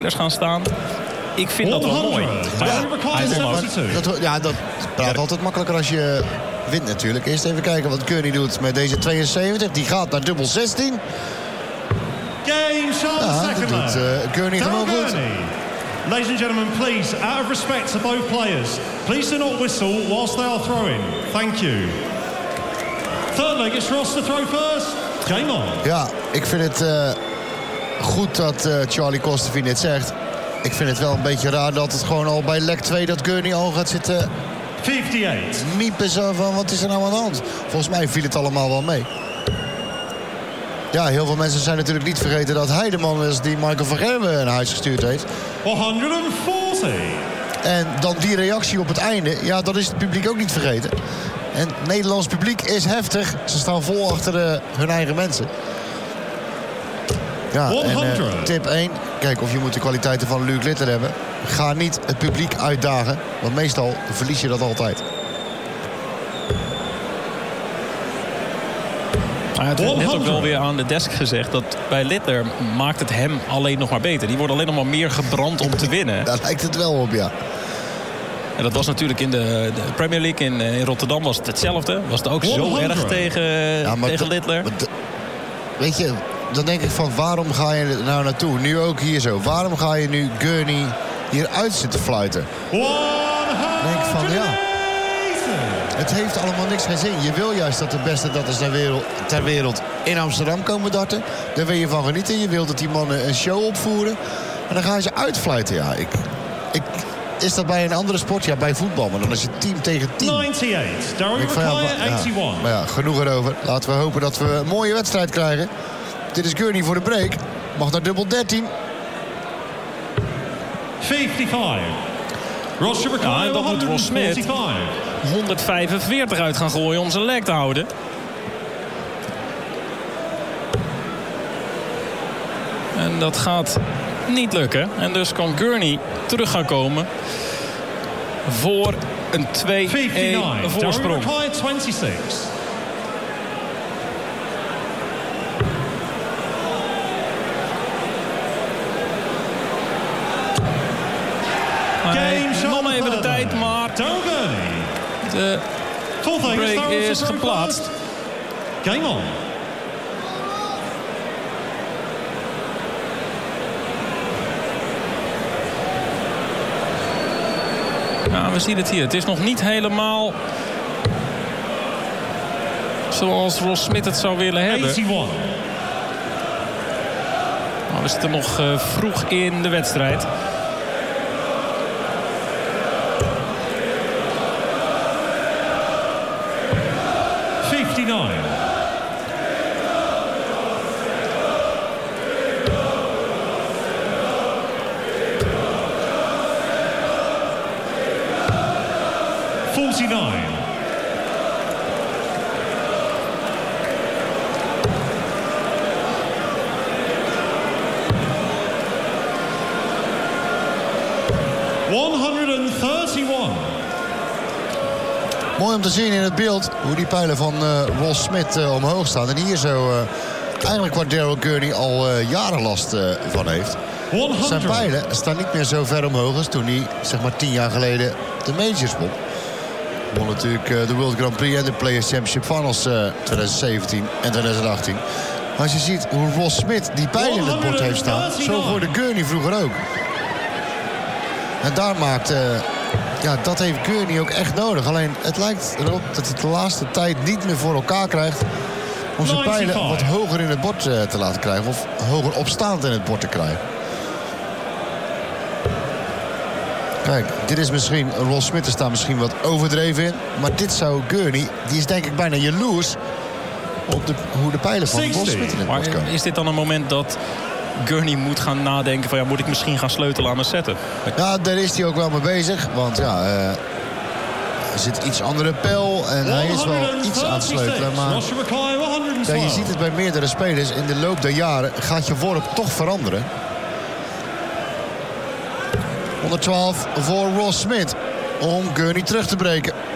gaan staan. Ik vind dat wel mooi. Dat praat altijd makkelijker als je wint natuurlijk. Eerst even kijken wat Gurney doet met deze 72. Die gaat naar dubbel 16. Ja, dat doet Gurney gewoon goed. Ladies and gentlemen, please, out of respect to both players, please do not whistle whilst they are throwing. Thank you. Third leg, it's Ross to throw first. Game on. Ja, ik vind het goed dat Charlie Kostevi dit zegt. Ik vind het wel een beetje raar dat het gewoon al bij leg 2 dat Gurney al gaat zitten 58. miepen zo van wat is er nou aan de hand. Volgens mij viel het allemaal wel mee. Ja, heel veel mensen zijn natuurlijk niet vergeten dat hij de man is die Michael van Gerwen naar huis gestuurd heeft. 140. En dan die reactie op het einde, ja, dat is het publiek ook niet vergeten. En het Nederlands publiek is heftig. Ze staan vol achter hun eigen mensen. Ja, en tip 1. Kijk, of je moet de kwaliteiten van Luc Littler hebben. Ga niet het publiek uitdagen. Want meestal verlies je dat altijd. Hij had net ook wel weer aan de desk gezegd dat bij Littler maakt het hem alleen nog maar beter. Die wordt alleen nog maar meer gebrand om te winnen. Daar lijkt het wel op, ja. En dat was natuurlijk in de Premier League in Rotterdam was het hetzelfde. Was het ook zo erg tegen Littler. Weet je, dan denk ik van waarom ga je er nou naartoe? Nu ook hier zo. Waarom ga je nu Gurney hier uit zitten fluiten? Dan denk ik van ja. Het heeft allemaal niks geen zin. Je wil juist dat de beste dat is ter wereld in Amsterdam komen darten. Daar wil je van genieten. Je wilt dat die mannen een show opvoeren. En dan gaan ze uitfluiten. Ja, is dat bij een andere sport? Ja, bij voetbal. Maar dan is het team tegen team. 98. Darren McClure, 81. Maar ja, genoeg erover. Laten we hopen dat we een mooie wedstrijd krijgen. Dit is Gurney voor de break. Mag naar dubbel 13. 55. Ross ja, en dan moet Ross Smit 145 uit gaan gooien om zijn leg te houden. En dat gaat niet lukken. En dus kan Gurney terug gaan komen voor een 2-1 voorsprong. 26. Nog even de tijd, maar de break is geplaatst. Game on. Ja, we zien het hier. Het is nog niet helemaal zoals Ross Smit het zou willen hebben. 81. Maar we zitten nog vroeg in de wedstrijd. Mooi om te zien in het beeld hoe die pijlen van Ross Smit omhoog staan. En hier zo eigenlijk waar Daryl Gurney al jaren last van heeft. 100. Zijn pijlen staan niet meer zo ver omhoog als toen hij zeg maar 10 jaar geleden de majors won. Won natuurlijk de World Grand Prix en de Players Championship Finals 2017 en 2018. Maar als je ziet hoe Ross Smit die pijlen in het bord heeft staan, zo gooide Gurney vroeger ook. En daar maakt... ja, dat heeft Gurney ook echt nodig. Alleen het lijkt erop dat hij de laatste tijd niet meer voor elkaar krijgt om zijn pijlen wat hoger in het bord te laten krijgen. Of hoger opstaand in het bord te krijgen. Kijk, dit is misschien... Ross Smit er staat misschien wat overdreven in. Maar dit zou Gurney... Die is denk ik bijna jaloers op hoe de pijlen van Ross Smit in het bord komen. Is dit dan een moment dat Gurney moet gaan nadenken van ja, moet ik misschien gaan sleutelen aan mijn setten? Ja, daar is hij ook wel mee bezig. Want ja, er zit iets andere pijl en hij is wel iets aan het sleutelen. Maar ja, je ziet het bij meerdere spelers. In de loop der jaren gaat je worp toch veranderen. 112 voor Ross Smit om Gurney terug te breken.